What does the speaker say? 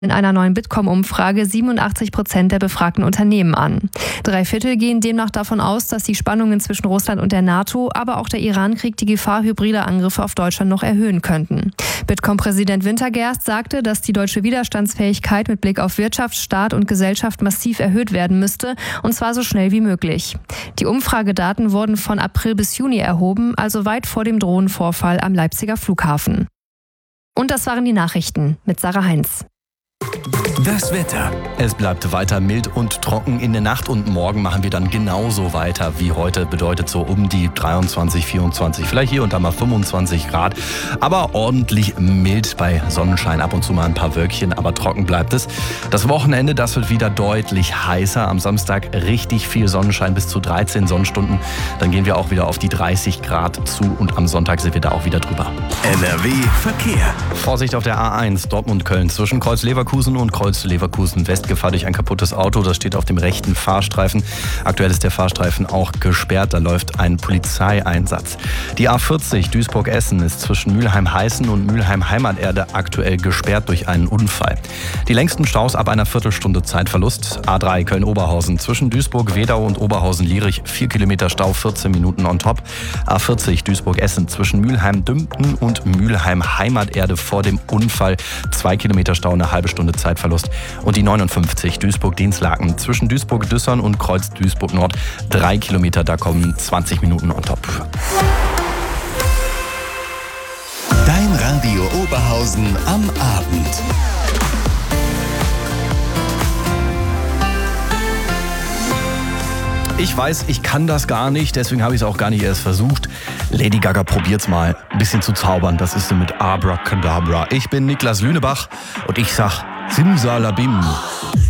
in einer neuen Bitkom-Umfrage 87% der befragten Unternehmen an. 3/4 gehen demnach davon aus, dass die Spannungen zwischen Russland und der NATO, aber auch der Irankrieg die Gefahr hybrider Angriffe auf Deutschland noch erhöhen könnten. Bitkom-Präsident Wintergerst sagte, dass die deutsche Widerstandsfähigkeit mit Blick auf Wirtschaft, Staat und Gesellschaft massiv erhöht werden müsste, und zwar so schnell wie möglich. Die Umfragedaten wurden von April bis Juni erhoben, also weit vor dem Drohnenvorfall am Leipziger Flughafen. Und das waren die Nachrichten mit Sarah Heinz. Das Wetter. Es bleibt weiter mild und trocken in der Nacht und morgen machen wir dann genauso weiter wie heute. Bedeutet so um die 23, 24, vielleicht hier und da mal 25 Grad. Aber ordentlich mild bei Sonnenschein, ab und zu mal ein paar Wölkchen, aber trocken bleibt es. Das Wochenende, das wird wieder deutlich heißer. Am Samstag richtig viel Sonnenschein, bis zu 13 Sonnenstunden. Dann gehen wir auch wieder auf die 30 Grad zu und am Sonntag sind wir da auch wieder drüber. NRW Verkehr. Vorsicht auf der A1 Dortmund-Köln zwischen Kreuz-Leverkusen und Kreuz-Leverkusen-West. Gefahr durch ein kaputtes Auto, das steht auf dem rechten Fahrstreifen. Aktuell ist der Fahrstreifen auch gesperrt, da läuft ein Polizeieinsatz. Die A40 Duisburg-Essen ist zwischen Mülheim-Heißen und Mülheim-Heimaterde aktuell gesperrt durch einen Unfall. Die längsten Staus ab einer Viertelstunde Zeitverlust. A3 Köln-Oberhausen zwischen Duisburg-Wedau und Oberhausen-Lierich 4 Kilometer Stau, 14 Minuten on top. A40 Duisburg-Essen zwischen Mülheim-Dümpten und Mülheim-Heimaterde vor dem Unfall 2 Kilometer Stau, eine halbe Stunde Zeitverlust. Und die 59 Duisburg-Dienstlaken zwischen Duisburg-Düssern und Kreuz-Duisburg-Nord 3 Kilometer, da kommen 20 Minuten on top. Dein Radio Oberhausen am Abend. Ich weiß, ich kann das gar nicht, deswegen habe ich es auch gar nicht erst versucht. Lady Gaga probiert's mal, ein bisschen zu zaubern. Das ist sie mit Abracadabra. Ich bin Niklas Lünebach und ich sag Simsalabim.